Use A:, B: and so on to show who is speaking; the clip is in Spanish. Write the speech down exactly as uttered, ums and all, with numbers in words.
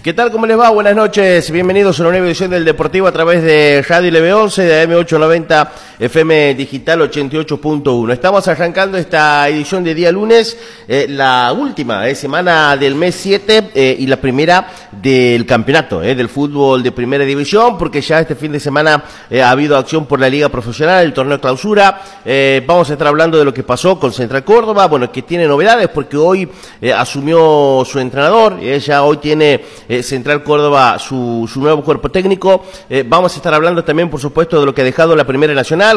A: ¿Qué tal? ¿Cómo les va? Buenas noches. Bienvenidos a una nueva edición del Deportivo a través de Radio L B once, de A M ochocientos noventa, F M Digital ochenta y ocho punto uno. Estamos arrancando esta edición de día lunes, eh, la última eh, semana del mes siete eh, y la primera del campeonato eh, del fútbol de primera división, porque ya este fin de semana eh, ha habido acción por la Liga Profesional, el torneo clausura. Eh, vamos a estar hablando de lo que pasó con Central Córdoba, bueno, que tiene novedades porque hoy eh, asumió su entrenador, ella hoy tiene eh, Central Córdoba su, su nuevo cuerpo técnico. Eh, vamos a estar hablando también, por supuesto, de lo que ha dejado la Primera Nacional